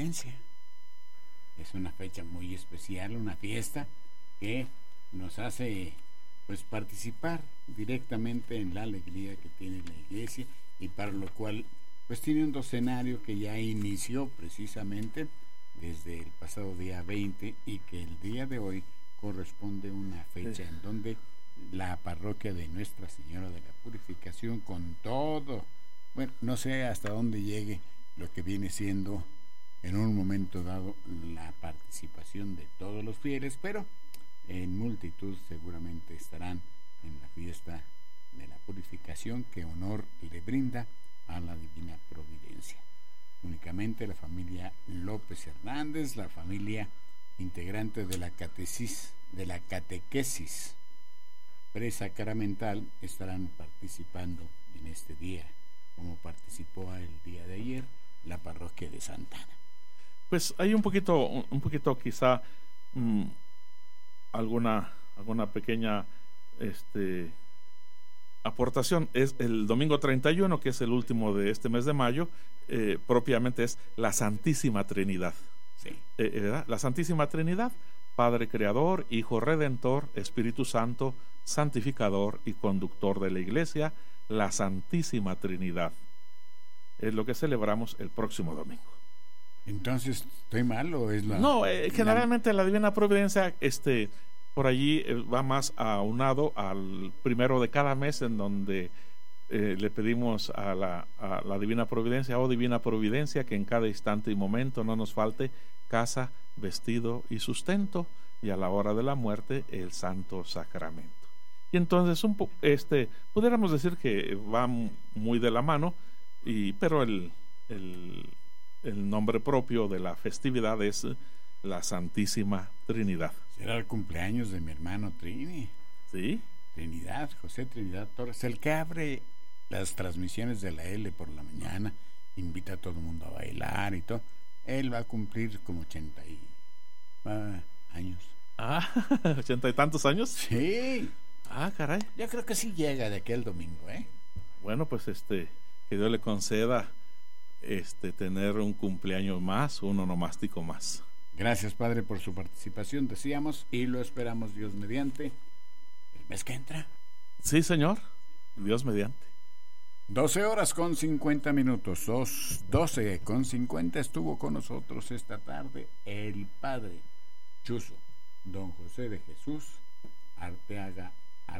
Providencia. Es una fecha muy especial, una fiesta que nos hace pues participar directamente en la alegría que tiene la iglesia, y para lo cual pues tiene un docenario que ya inició precisamente desde el pasado día 20, y que el día de hoy corresponde una fecha en donde la parroquia de Nuestra Señora de la Purificación, con todo, bueno, no sé hasta dónde llegue lo que viene siendo en un momento dado la participación de todos los fieles, pero en multitud seguramente estarán en la fiesta de la purificación que honor le brinda a la Divina Providencia. Únicamente la familia López Hernández, la familia integrante de la catequesis presacramental, estarán participando en este día, como participó el día de ayer la parroquia de Santa Ana. Pues hay un poquito quizá alguna pequeña aportación. Es el domingo 31, que es el último de este mes de mayo, propiamente es la Santísima Trinidad. Sí. ¿Verdad? La Santísima Trinidad, Padre Creador, Hijo Redentor, Espíritu Santo, Santificador y Conductor de la Iglesia, la Santísima Trinidad. Es lo que celebramos el próximo domingo. Entonces, ¿estoy mal o es la...? No, generalmente la Divina Providencia, por allí va más aunado al primero de cada mes, en donde le pedimos a la Divina Providencia, oh Divina Providencia, que en cada instante y momento no nos falte casa, vestido y sustento, y a la hora de la muerte el Santo Sacramento. Y entonces pudiéramos decir que va muy de la mano, pero el nombre propio de la festividad es la Santísima Trinidad. Será el cumpleaños de mi hermano Trini. ¿Sí? Trinidad, José Trinidad Torres, el que abre las transmisiones de la L por la mañana, invita a todo el mundo a bailar y todo. Él va a cumplir como 80 años. Ah, 80 y tantos años. Sí. Ah, caray. Yo creo que sí llega de aquel domingo, ¿eh? Bueno, pues que Dios le conceda tener un cumpleaños más, un onomástico más. Gracias, Padre, por su participación, decíamos, y lo esperamos, Dios mediante, el mes que entra. Sí, señor, Dios mediante. 12:50. 12:50 estuvo con nosotros esta tarde el Padre Chuzo, don José de Jesús Arteaga.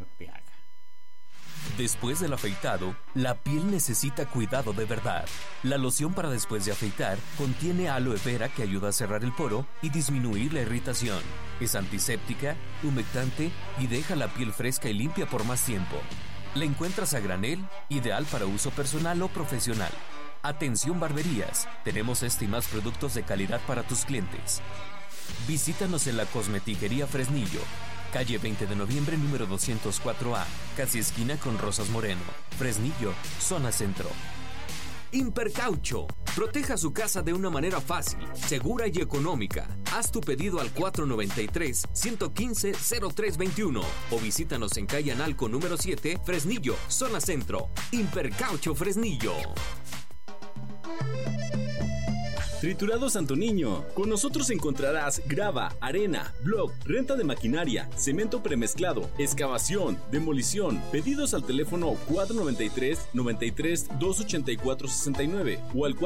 Después del afeitado, la piel necesita cuidado de verdad. La loción para después de afeitar contiene aloe vera, que ayuda a cerrar el poro y disminuir la irritación. Es antiséptica, humectante y deja la piel fresca y limpia por más tiempo. La encuentras a granel, ideal para uso personal o profesional. Atención barberías, tenemos y más productos de calidad para tus clientes. Visítanos en la Cosmetiquería Fresnillo, calle 20 de noviembre, número 204A, casi esquina con Rosas Moreno, Fresnillo, zona centro. Impercaucho, proteja su casa de una manera fácil, segura y económica. Haz tu pedido al 493-115-0321 o visítanos en calle Analco número 7, Fresnillo, zona centro. Impercaucho Fresnillo. Triturado Santo Niño. Con nosotros encontrarás grava, arena, block, renta de maquinaria, cemento premezclado, excavación, demolición. Pedidos al teléfono 493-93-284-69 o al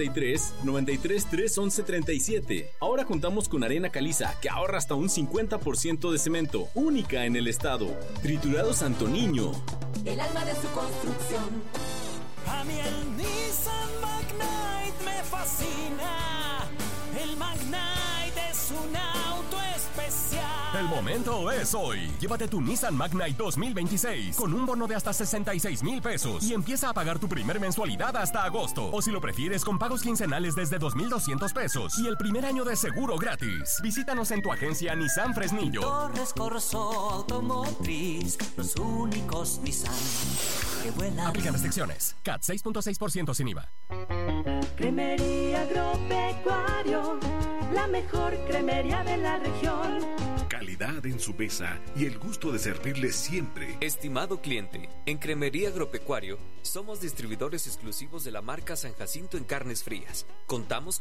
493-93-311-37. Ahora contamos con arena caliza, que ahorra hasta un 50% de cemento, única en el estado. Triturado Santo Niño. El alma de su construcción. A mí el Nissan Magnite me fascina. El Magnite es un auto especial. El momento es hoy. Llévate tu Nissan Magnite 2026 con un bono de hasta 66,000 pesos y empieza a pagar tu primer mensualidad hasta agosto. O si lo prefieres, con pagos quincenales desde 2,200 pesos y el primer año de seguro gratis. Visítanos en tu agencia Nissan Fresnillo. Torres Corso Automotriz, los únicos Nissan que vuelan. Aplican restricciones. CAT 6.6% sin IVA. Cremería Agropecuario, la mejor cremería de la región. Calidad en su mesa y el gusto de servirle siempre. Estimado cliente, en Cremería Agropecuario somos distribuidores exclusivos de la marca San Jacinto en carnes frías. Contamos